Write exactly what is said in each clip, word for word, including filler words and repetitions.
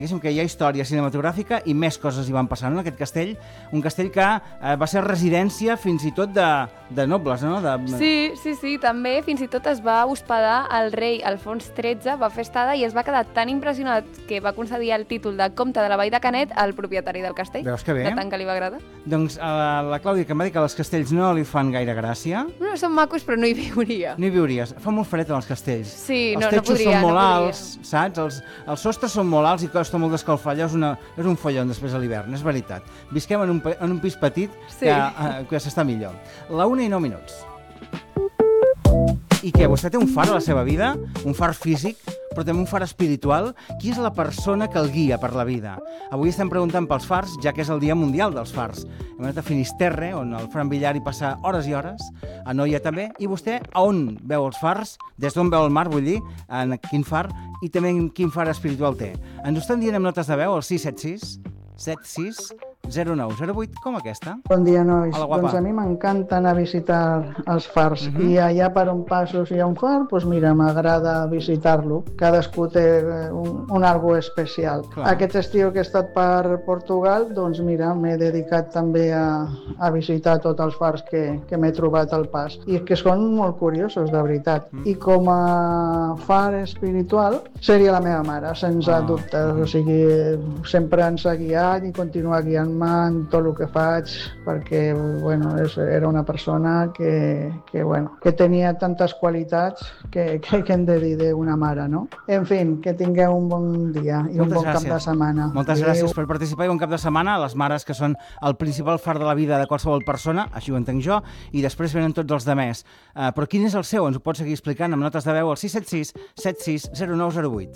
Diguéssim que hi ha història cinematogràfica i més coses hi van passant en aquest castell, un castell que eh, va ser residència fins i tot de, de nobles, no? De... Sí, sí, sí, també fins i tot es va hospedar el rei Alfons tretze, va fer estada i es va quedar tan impressionat que va concedir el títol de comte de la Vall de Canet al propietari del castell. Veus que bé? De tant que li va agradar. Doncs a la, la Clàudia, que em va dir que els castells no li fan gaire gràcia. No, són macos, però no hi viuria. No hi viuries. Fa molt fred en els castells. Sí, els no, no techos podria. són molt no alts, saps? Els, els sostres són molt alts i costa molt d'escalfar. Allò és, una, és un follon després a l'hivern, és veritat. Visquem en un, en un pis petit sí. que, uh, que s'està millor. La una i nou minuts. I què, vostè té un far a la seva vida? Un far físic, però també un far espiritual? Qui és la persona que el guia per la vida? Avui estem preguntant pels fars, ja que és el Dia Mundial dels Fars. Hem anat a Finisterre, on el Fran Villar hi passa hores i hores, a Noia també, i vostè a on veu els fars? Des d'on veu el mar, vull dir, en quin far, i també quin far espiritual té? Ens ho estan dient amb notes de veu, al sis set sis set sis zero nou zero vuit, com aquesta. Bon dia, nois. Hola, guapa. Doncs a mi m'encanta anar a visitar els fars. Uh-huh. I allà per on passos hi ha un far, doncs mira, m'agrada visitar-lo. Cadascú té un, un algo especial. Clar. Aquest estiu que he estat per Portugal, doncs mira, m'he dedicat també a, a visitar tots els fars que, que m'he trobat al pas. I que són molt curiosos, de veritat. Mm. I com a far espiritual seria la meva mare, sense oh. dubtes. O sigui, sempre ens ha guiat i continua guiant en tot el que faig, perquè bueno, és, era una persona que, que, bueno, que tenia tantes qualitats que, que, que hem de dir d'una mare, no? En fi, que tingueu un bon dia i Moltes un bon gràcies. Cap de setmana. Moltes Adeu. Gràcies per participar i bon cap de setmana a les mares, que són el principal far de la vida de qualsevol persona, així ho entenc jo, i després venen tots els demés. Uh, però quin és el seu? Ens ho pots seguir explicant amb notes de veu al sis set sis set sis zero nou zero vuit.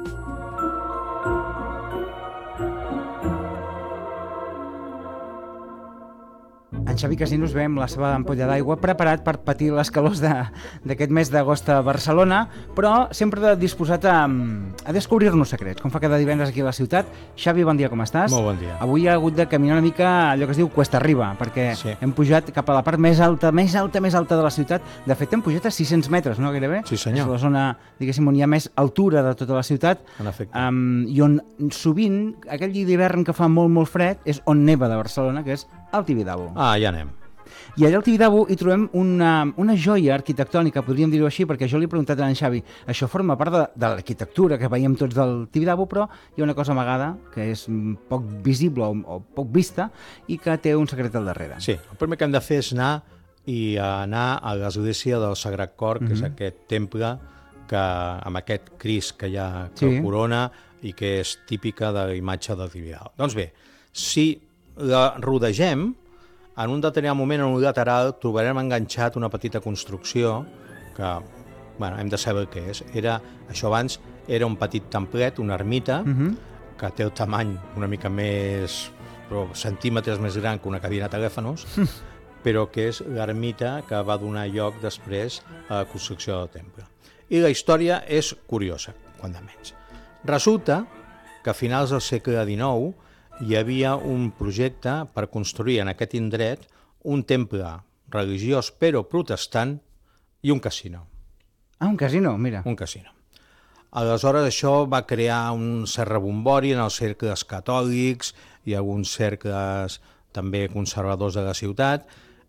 En Xavi Casinos ve amb la seva ampolla d'aigua preparat per patir les calors d'aquest mes d'agost a Barcelona, però sempre disposat a, a descobrir-nos secrets, com fa cada divendres aquí a la ciutat. Xavi, bon dia, com estàs? Molt bon dia. Avui ha hagut de caminar una mica allò que es diu cuesta arriba, perquè sí. hem pujat cap a la part més alta, més alta, més alta de la ciutat. De fet, hem pujat a sis-cents metres, no, gairebé? Sí, senyor. És la zona, diguéssim, on hi ha més altura de tota la ciutat. En efecte. Um, I on sovint, aquell dia d'hivern que fa molt, molt fred, és on neva de Barcelona, que és al Tibidabo. Ah, ja anem. I allà al Tibidabo hi trobem una, una joia arquitectònica, podríem dir-ho així, perquè jo li he preguntat a en Xavi, això forma part de, de l'arquitectura que veiem tots del Tibidabo, però hi ha una cosa amagada que és poc visible o, o poc vista i que té un secret al darrere. Sí, el primer que hem de fer és anar i anar a l'església del Sagrat Cor, que mm-hmm. és aquest temple que, amb aquest Crist que hi ha que sí. corona i que és típica de la imatge del Tibidabo. Doncs bé, si la rodegem, en un determinat moment, en un lateral, trobarem enganxat una petita construcció que, bueno, hem de saber què és. Era, això abans era un petit templet, una ermita, uh-huh. que té el tamany una mica més, però centímetres més gran que una cabina de telèfonos, però que és l'ermita que va donar lloc després a la construcció del temple. I la història és curiosa, quan de menys. Resulta que a finals del segle dinou hi havia un projecte per construir en aquest indret un temple religiós però protestant i un casino. Ah, un casino, mira. Un casino. Aleshores això va crear un cert rebombori en els cercles catòlics i alguns cercles també conservadors de la ciutat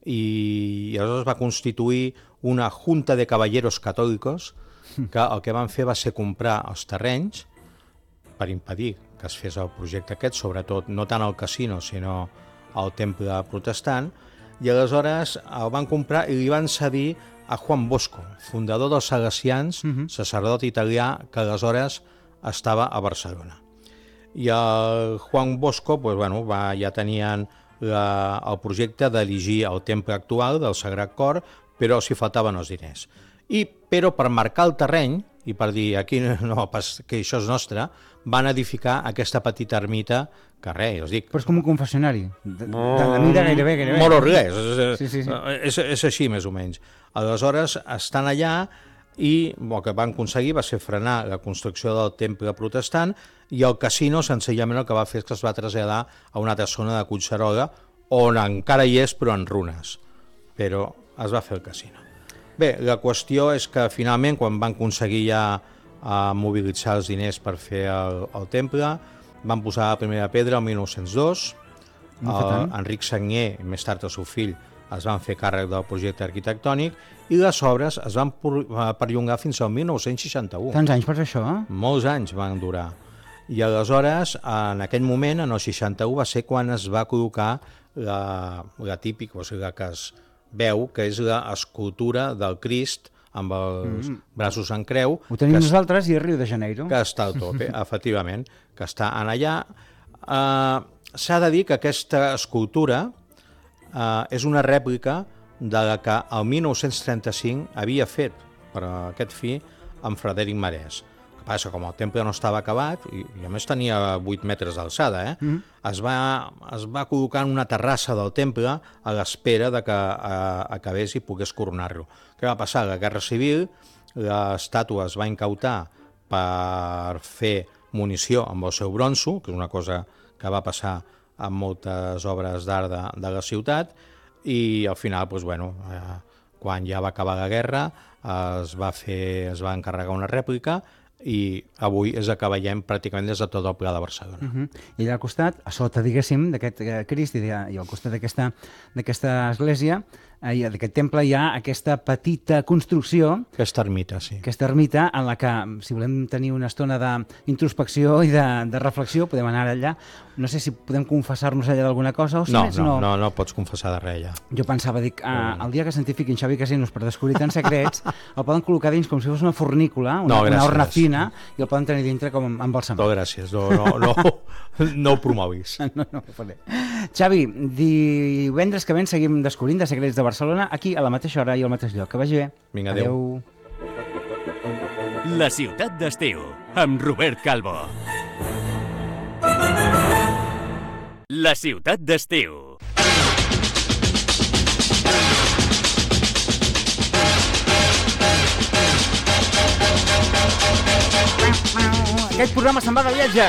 i aleshores va constituir una junta de caballeros catòlicos que el que van fer va ser comprar els terrenys per impedir que es fes el projecte aquest, sobretot no tant el casino, sinó el temple protestant, i aleshores el van comprar i li van cedir a Juan Bosco, fundador dels Salesians, uh-huh. sacerdot italià que aleshores estava a Barcelona. I el Juan Bosco, pues, bueno, va, ja tenien la, el projecte d'erigir el temple actual del Sagrat Cor, però s'hi faltaven els diners. I, però per marcar el terreny, i per dir aquí no, pas, que això és nostre, van edificar aquesta petita ermita que res, us dic... Però és com un confessionari, de, de, de mida gairebé, gairebé. Molt o res, és, sí, sí, sí. És, és així més o menys. Aleshores estan allà i el que van aconseguir va ser frenar la construcció del temple protestant i el casino senzillament el que va fer és que es va traslladar a una altra zona de Collserola on encara hi és però en runes, però es va fer el casino. Bé, la qüestió és que finalment quan van aconseguir ja a mobilitzar els diners per fer el, el temple, van posar la primera pedra el mil nou-cents dos, No fa tant. uh, Enric Sagnier, més tard el seu fill, es van fer càrrec del projecte arquitectònic i les obres es van perllongar fins al mil nou-cents seixanta-u. Tants anys per fer això, eh? Molts anys van durar. I aleshores, en aquell moment, en el seixanta-u, va ser quan es va col·locar la, la típica, o sigui, la que es veu, que és l'escultura del Crist amb els mm. braços en creu. Ho tenim que nosaltres i a Rio de Janeiro. Que està al tope, efectivament, que està en allà. Uh, S'ha de dir que aquesta escultura uh, és una rèplica de la que el mil nou-cents trenta-cinc havia fet per a aquest fi en Frederic Marès. El que passa, com el temple no estava acabat, i, i a més tenia vuit metres d'alçada, eh? mm. es, va, es va col·locar en una terrassa del temple a l'espera de que uh, acabés i pogués coronar-lo. Què va passar? La Guerra Civil, l'estàtua es va incautar per fer munició amb el seu bronzo, que és una cosa que va passar amb moltes obres d'art de, de la ciutat, i al final, doncs, bueno, eh, quan ja va acabar la guerra, eh, es, va fer, es va encarregar una rèplica i avui és el que veiem pràcticament des de tot el Pla de Barcelona. Uh -huh. I allà al costat, a sota, diguéssim, d'aquest eh, Crist i, de, i al costat d'aquesta església, eh, d'aquest temple, hi ha aquesta petita construcció, Aquesta ermita, sí. aquesta ermita, en la que, si volem tenir una estona d'introspecció i de, de reflexió, podem anar allà. No sé si podem confessar-nos allà d'alguna cosa o si No, més, no, no. no, no pots confessar de res allà. Jo pensava, dic, ah, el dia que s'identifiqui en Xavi Casinos per descobrir tants secrets, el poden col·locar dins com si fos una fornícula, una, No, una gràcies. horna fina, i el poden tenir dintre com amb balsam. No, gràcies, no, no, no, no ho promoguis. No, no, ho faré. Xavi, divendres que ven seguim descobrint de secrets de Barcelona, aquí a la mateixa hora i al mateix lloc. Que vagi bé. Vinga, adéu. Adéu. La ciutat d'estiu, amb Robert Calvo. La ciutat d'estiu. Aquest programa se'n va de viatge.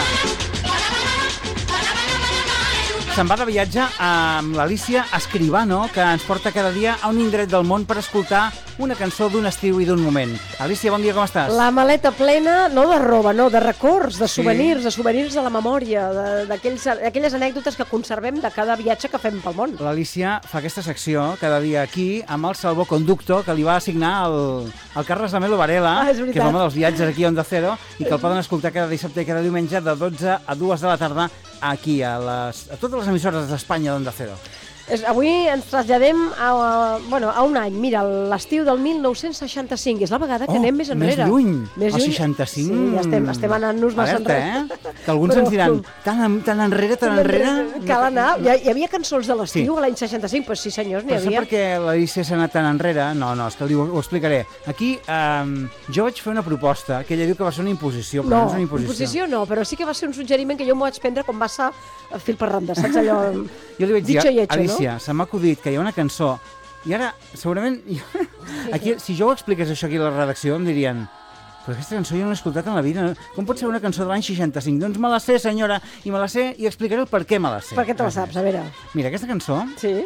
Se'n va de viatge amb l'Alícia Escribano, que ens porta cada dia a un indret del món per escoltar una cançó d'un estiu i d'un moment. Alícia, bon dia, com estàs? La maleta plena, no de roba, no, de records, de souvenirs, sí. de souvenirs de la memòria, d'aquelles anècdotes que conservem de cada viatge que fem pel món. L'Alícia fa aquesta secció cada dia aquí amb el salvoconducto que li va assignar el, el Carles Lamelo Varela, ah, és que és l'home dels viatges aquí a Onda Cero, i que el poden escoltar cada dissabte i cada diumenge de dotze a dues de la tarda aquí, a, les, a totes les emissores d'Espanya d'Onda Cero. És, avui ens traslladem a, a, bueno, a un any. Mira, l'estiu del mil nou-cents seixanta-cinc. És la vegada que oh, anem més enrere. Més lluny. Més el lluny. seixanta-cinc... Sí, ja estem, estem anant-nos massa Alerta, enrere. eh? Que alguns Però... ens diran, tan, tan enrere, tan enrere... Cal anar. Hi, hi havia cançons de l'estiu sí. a l'any seixanta-cinc? Pues sí, senyors, n'hi havia. havia. Però perquè l'Alícia s'ha anat tan enrere... No, no, és que ho, ho explicaré. Aquí um, jo vaig fer una proposta que ella diu que va ser una imposició, però no, no és una imposició. imposició no, però sí que va ser un suggeriment que jo m'ho vaig prendre com va ser fil per randa, saps allò? Jo li vaig dir, hecho, Alícia, no? se m'ha acudit que hi ha una cançó i ara, segurament, aquí, si jo ho expliqués això aquí a la redacció, em dirien però aquesta cançó jo no l'he escoltat en la vida. Com pot ser una cançó de l'any seixanta-cinc? Doncs me la sé, senyora, i me la sé i explicaré el per què me la sé. Per què te la saps? A veure. Mira, aquesta cançó sí.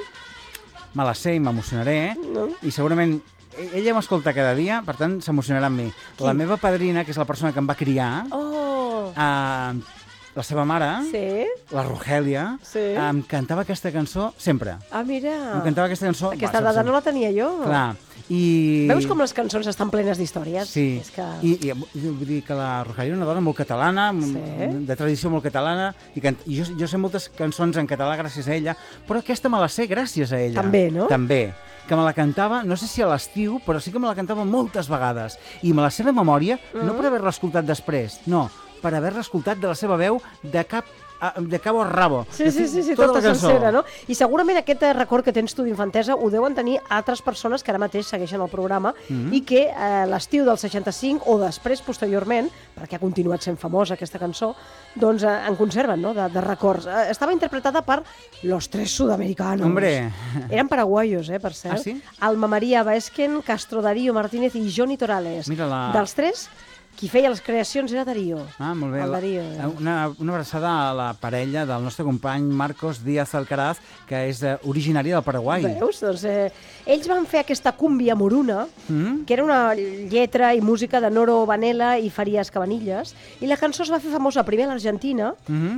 me la sé i m'emocionaré no. i segurament ella m'escolta cada dia, per tant s'emocionarà amb mi. Qui? La meva padrina, que és la persona que em va criar, oh. eh, la seva mare, sí. la Rogèlia, sí. em cantava aquesta cançó sempre. Ah, mira. Em cantava aquesta cançó... Aquesta dada no la tenia jo. Clar. I... Veus com les cançons estan plenes d'històries? Sí. És que... I, i vull dir que la Rogèlia és una dona molt catalana, sí. de tradició molt catalana, i, que, i jo, jo sé moltes cançons en català gràcies a ella, però aquesta me la sé gràcies a ella. També, no? També. Que me la cantava, no sé si a l'estiu, però sí que me la cantava moltes vegades. I me la sé de memòria, mm. no per haver-la escoltat després, no, per haver-la escoltat de la seva veu de cap a, de cabo a rabo. Sí, sí, sí, sí tota, tota sencera, no? I segurament aquest record que tens tu d'infantesa ho deuen tenir altres persones que ara mateix segueixen el programa mm-hmm. i que eh, l'estiu del seixanta-cinc o després, posteriorment, perquè ha continuat sent famosa aquesta cançó, doncs eh, en conserven, no?, de, de records. Eh, estava interpretada per Los Tres Sudamericanos. Hombre. Eren paraguaios, eh, per cert. Ah, sí? Alma María Baesquen, Castro Darío Martínez i Johnny Torales. Mira la... Dels tres, qui feia les creacions era Darío. Ah, molt bé. El Darío. Eh? Una, una abraçada a la parella del nostre company Marcos Díaz Alcaraz, que és eh, originari del Paraguai. Veus? Doncs eh, ells van fer aquesta cúmbia moruna, mm-hmm. que era una lletra i música de Noro Vanella i Farías Cabanillas, i la cançó es va fer famosa primer a l'Argentina, mm-hmm.